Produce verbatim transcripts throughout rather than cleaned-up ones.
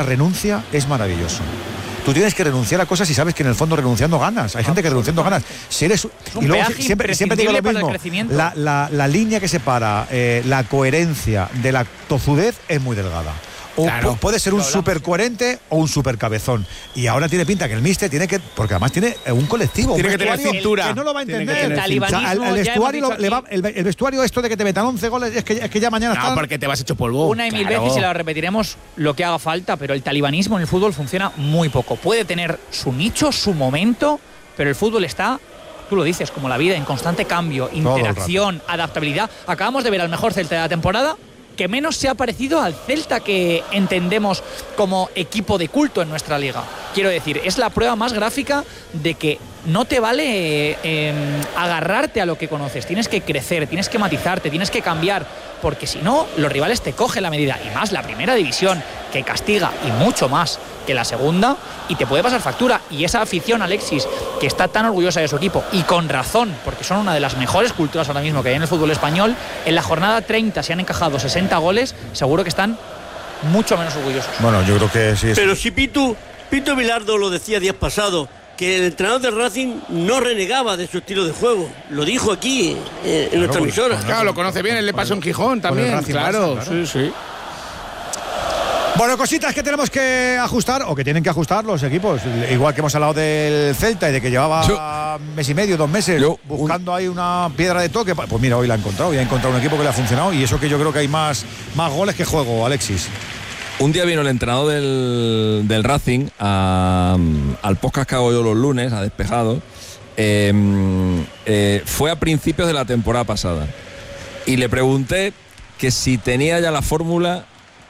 renuncia es maravilloso. Tú tienes que renunciar a cosas y sabes que en el fondo renunciando ganas. Hay gente que renunciando ganas. Si eres, y luego siempre, siempre digo lo mismo. La, la, la línea que separa eh, la coherencia de la tozudez es muy delgada. O claro, puede ser un súper coherente o un súper cabezón. Y ahora tiene pinta que el míster tiene que. Porque además tiene un colectivo. Tiene un que tener cintura. Que no lo va a entender. El talibanismo. O sea, el, el, vestuario lo, le va, el, el vestuario, esto de que te metan once goles, es que, es que ya mañana no, están. porque te vas hecho polvo. Una y mil claro. veces y la repetiremos lo que haga falta, pero el talibanismo en el fútbol funciona muy poco. Puede tener su nicho, su momento, pero el fútbol está. Tú lo dices, como la vida, en constante cambio, interacción, adaptabilidad. Acabamos de ver al mejor Celta de la temporada, que menos se ha parecido al Celta que entendemos como equipo de culto en nuestra liga. Quiero decir, es la prueba más gráfica de que no te vale eh, agarrarte a lo que conoces. Tienes que crecer, tienes que matizarte, tienes que cambiar, porque si no, los rivales te cogen la medida. Y más la primera división, que castiga, y mucho más que la segunda, y te puede pasar factura. Y esa afición, Alexis, que está tan orgullosa de su equipo, y con razón, porque son una de las mejores culturas ahora mismo que hay en el fútbol español, en la jornada treinta se han encajado sesenta goles, seguro que están mucho menos orgullosos. Bueno, yo creo que sí. Es... Pero si Pitu, Pitu Bilardo lo decía días pasados, que el entrenador de Racing no renegaba de su estilo de juego. Lo dijo aquí eh, en claro, nuestra emisora. Pues, claro, lo conoce bien, él le pasó en Gijón también, claro, Barça, claro. Sí, sí. Bueno, cositas que tenemos que ajustar o que tienen que ajustar los equipos. Igual que hemos hablado del Celta y de que llevaba yo, mes y medio, dos meses yo, buscando un, ahí una piedra de toque. Pues mira, hoy la ha encontrado y ha encontrado un equipo que le ha funcionado. Y eso que yo creo que hay más, más goles que juego, Alexis. Un día vino el entrenador del, del Racing a, al podcast que hago yo los lunes, a Despejado. Eh, eh, fue a principios de la temporada pasada. Y le pregunté que si tenía ya la fórmula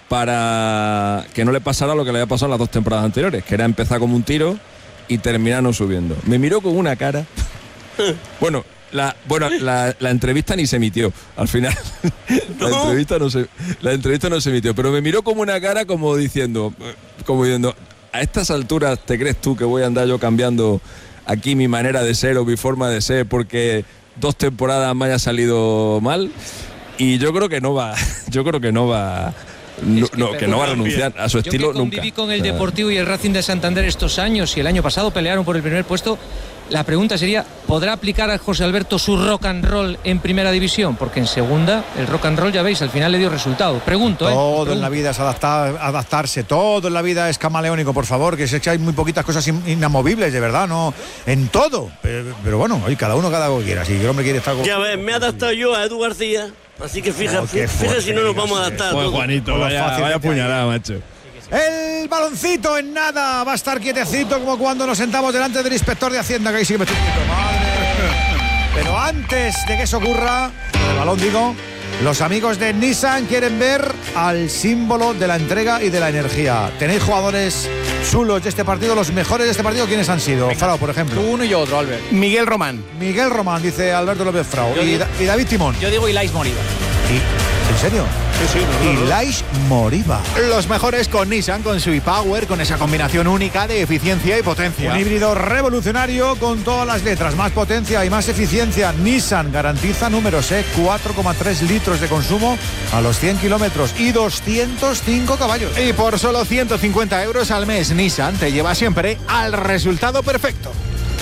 para que no le pasara lo que le había pasado en las dos temporadas anteriores, que era empezar como un tiro y terminar no subiendo. Me miró con una cara. Bueno, la, bueno la, la entrevista ni se emitió al final. la, ¿No? entrevista no se, la entrevista no se emitió, pero me miró como una cara como diciendo, como diciendo, a estas alturas ¿te crees tú que voy a andar yo cambiando aquí mi manera de ser o mi forma de ser porque dos temporadas me haya salido mal? Y yo creo que no va, yo creo que no va... No, es que, no, que no va a renunciar a su yo estilo que conviví nunca. Con el Deportivo y el Racing de Santander estos años y el año pasado pelearon por el primer puesto. La pregunta sería, ¿podrá aplicar a José Alberto su rock and roll en primera división? Porque en segunda el rock and roll, ya veis, al final le dio resultado. Pregunto, ¿eh? Todo Pregunto. en la vida es adaptar, adaptarse, todo en la vida es camaleónico, por favor, que es que hay muy poquitas cosas in, inamovibles, de verdad, no en todo. Pero, pero bueno, hoy cada uno cada uno que quiera. Si el hombre quiere estar... Ya ves, me he adaptado yo a Edu García, así que fíjate, oh, fíjate si no nos vamos a adaptar. Pues Juanito, vaya, vaya puñalada, macho. El baloncito en nada va a estar quietecito como cuando nos sentamos delante del inspector de Hacienda, que ahí sí que me estoy quieto, madre. Pero antes de que eso ocurra, el balón digo, los amigos de Nissan quieren ver al símbolo de la entrega y de la energía. ¿Tenéis jugadores chulos de este partido? Los mejores de este partido, ¿quiénes han sido? Frau, por ejemplo. Uno y otro, Albert. Miguel Román. Miguel Román, dice Alberto López Frau. Y, digo, y David Timón. Yo digo Ilais Moriba. ¿En serio? Sí, sí, no, no, no. Ilais Moriba. Los mejores con Nissan, con su e-Power, con esa combinación única de eficiencia y potencia. Un híbrido revolucionario con todas las letras, más potencia y más eficiencia. Nissan garantiza números, ¿eh? cuatro coma tres litros de consumo a los cien kilómetros y doscientos cinco caballos. Y por solo ciento cincuenta euros al mes, Nissan te lleva siempre al resultado perfecto.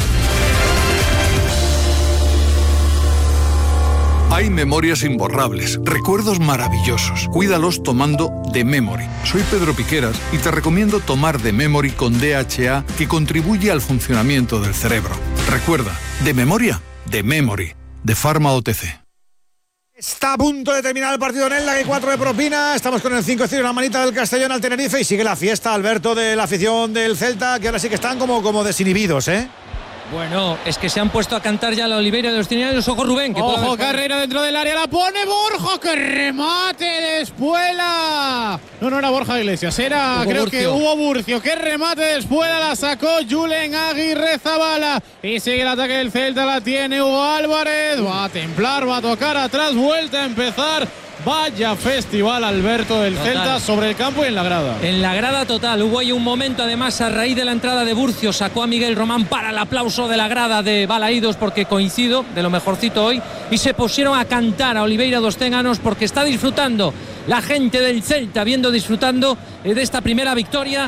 Hay memorias imborrables, recuerdos maravillosos. Cuídalos tomando The Memory. Soy Pedro Piqueras y te recomiendo tomar The Memory con D H A, que contribuye al funcionamiento del cerebro. Recuerda, de memoria, The Memory, de Pharma O T C. Está a punto de terminar el partido en el que hay cuatro de propina. Estamos con el cinco cero, una manita del Castellón al Tenerife y sigue la fiesta, Alberto, de la afición del Celta, que ahora sí que están como, como desinhibidos, ¿eh? Bueno, es que se han puesto a cantar ya la Oliveira de los Trinidades. Ojo, Rubén. Que Ojo, carrera dentro del área. La pone Borja. ¡Qué remate de Espuela! No, no era Borja Iglesias. Era, Hugo creo Burcio. que Hugo Burcio. ¡Qué remate de Espuela! La sacó Julen Aguirre Zabala. Y sigue el ataque del Celta. La tiene Hugo Álvarez. Va a templar, va a tocar atrás. Vuelta a empezar. Vaya festival, Alberto, del Total. Celta sobre el campo y en la grada. En la grada total, hubo ahí un momento, además, a raíz de la entrada de Burcio, sacó a Miguel Román para el aplauso de la grada de Balaídos, porque coincido, de lo mejorcito hoy, y se pusieron a cantar a Oliveira dos Ténganos, porque está disfrutando la gente del Celta, viendo disfrutando de esta primera victoria.